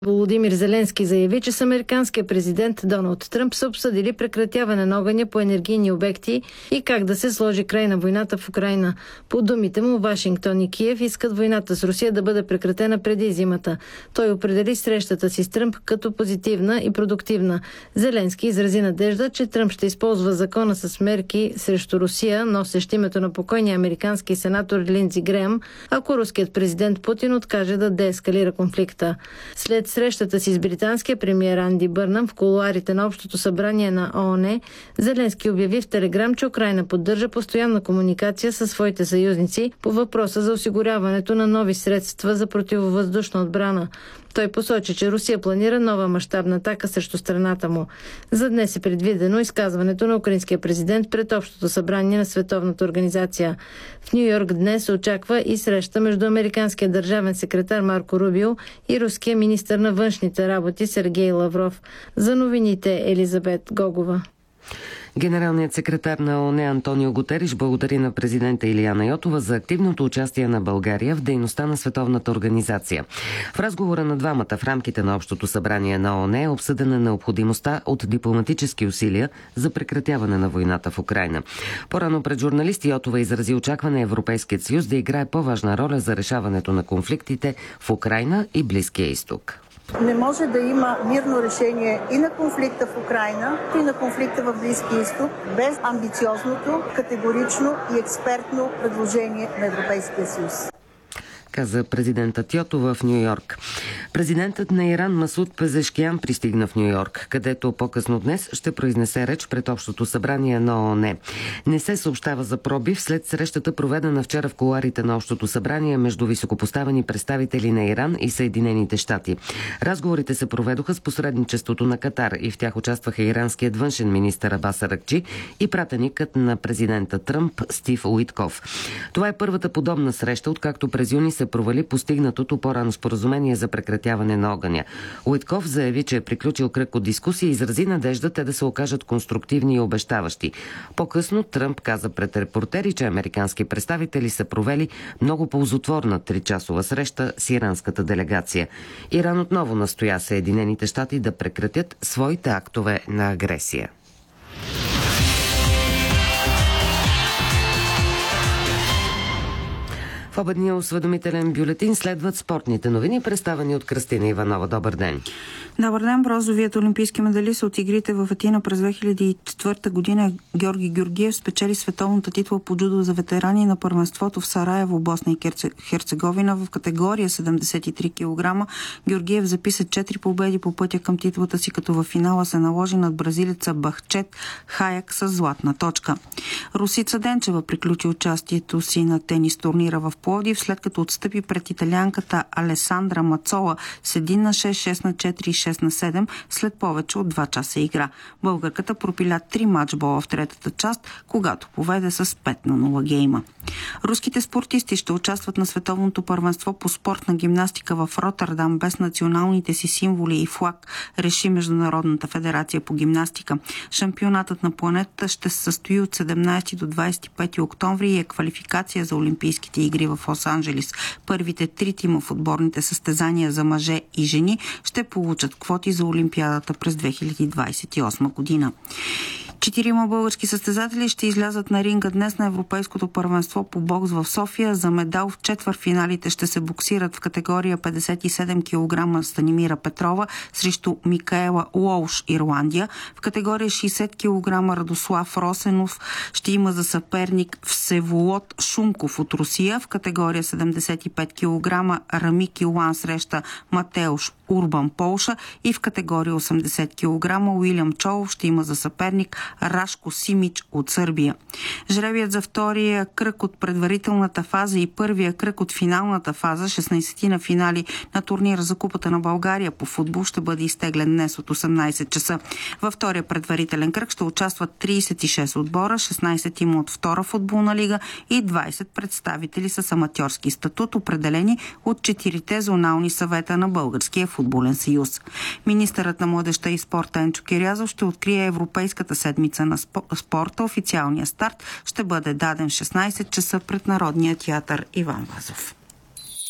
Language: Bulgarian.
Володимир Зеленски заяви, че с американския президент Доналд Тръмп са обсъдили прекратяване на огъня по енергийни обекти и как да се сложи край на войната в Украйна. По думите му, Вашингтон и Киев искат войната с Русия да бъде прекратена преди зимата. Той определи срещата си с Тръмп като позитивна и продуктивна. Зеленски изрази надежда, че Тръмп ще използва закона с мерки срещу Русия, носещ името на покойния американски сенатор Линдзи Греъм, ако руският президент Путин откаже да деескалира конфликта. След срещата си с британския премиер Анди Бърнъм в кулоарите на Общото събрание на ООН, Зеленски обяви в Телеграм, че Украйна поддържа постоянна комуникация със своите съюзници по въпроса за осигуряването на нови средства за противовъздушна отбрана. Той посочи, че Русия планира нова мащабна атака срещу страната му. За днес е предвидено изказването на украинския президент пред Общото събрание на Световната организация. В Ню Йорк днес се очаква и среща между американския държавен секретар Марко Рубио и руския министър на външните работи Сергей Лавров. За новините Елизабет Гогова. Генералният секретар на ООН Антонио Гутериш благодари на президента Илияна Йотова за активното участие на България в дейността на Световната организация. В разговора на двамата в рамките на Общото събрание на ООН е обсъдена необходимостта от дипломатически усилия за прекратяване на войната в Украйна. По-рано пред журналисти Йотова изрази очакване Европейският съюз да играе по-важна роля за решаването на конфликтите в Украйна и Близкия изток. Не може да има мирно решение и на конфликта в Украйна, и на конфликта в Близкия изток без амбициозното, категорично и експертно предложение на Европейския съюз, каза президентът Йотова в Ню Йорк. Президентът на Иран Масуд Пезешкиян пристигна в Ню Йорк, където по-късно днес ще произнесе реч пред Общото събрание на ООН. Не се съобщава за пробив след срещата, проведена вчера в кулоарите на Общото събрание между високопоставени представители на Иран и Съединените щати. Разговорите се проведоха с посредничеството на Катар и в тях участваха иранският външен министър Абас Аракчи и пратеникът на президента Тръмп Стив Уитков. Това е първата подобна среща, откакто през юни се провали постигнатото по-рано споразумение за прекратяване на огъня. Уитков заяви, че е приключил кръг от дискусии и изрази надежда те да се окажат конструктивни и обещаващи. По-късно Тръмп каза пред репортери, че американски представители са провели много ползотворна 3-часова среща с иранската делегация. Иран отново настоя Съединените щати да прекратят своите актове на агресия. В обедния осведомителен бюлетин следват спортните новини, представени от Кръстина Иванова. Добър ден! Добър ден! Бронзовият олимпийски медалист от игрите в Атина през 2004 година Георги Георгиев спечели световната титла по джудо за ветерани на първенството в Сараево, Босна и Херцеговина в категория 73 кг. Георгиев записа 4 победи по пътя към титлата си, като във финала се наложи над бразилеца Бахчет Хаяк с златна точка. Русица Денчева приключи участието си на тенис турнира в Пловдив, след като отстъпи пред италианката Алесандра Мацола с 1-6, 6-4 и 6-7 след повече от 2 часа игра. Българката пропиля 3 матчбола в третата част, когато поведе с 5-0 гейма. Руските спортисти ще участват на световното първенство по спортна гимнастика в Роттердам без националните си символи и флаг, реши Международната федерация по гимнастика. Шампионатът на планетата ще се състои от 17 до 25 октомври и е квалификация за Олимпийските игри в Лос-Анджелис. Първите 3 тима в отборните състезания за мъже и жени ще получат квоти за Олимпиадата през 2028 година. 4 български състезатели ще излязат на ринга днес на Европейското първенство по бокс в София. За медал в четвъртфиналите ще се боксират в категория 57 кг Станимира Петрова срещу Микаела Лоуш, Ирландия. В категория 60 кг Радослав Росенов ще има за съперник Всеволод Шумков от Русия. В категория 75 кг Рамик Илан среща Матеуш Урбан, Полша, и в категория 80 кг Уилям Чолов ще има за съперник Рашко Симич от Сърбия. Жребият за втория кръг от предварителната фаза и първия кръг от финалната фаза, 16 на финали на турнира за Купата на България по футбол, ще бъде изтеглен днес от 18 часа. Във втория предварителен кръг ще участват 36 отбора, 16 има от втора футболна лига и 20 представители с аматьорски статут, определени от 4 зонални съвета на Българския футболен съюз. Министърът на младежта и спорта Енчо Кирязов ще открие Европейската седмица на спорта. Официалният старт ще бъде даден в 16 часа пред Народния театър Иван Вазов.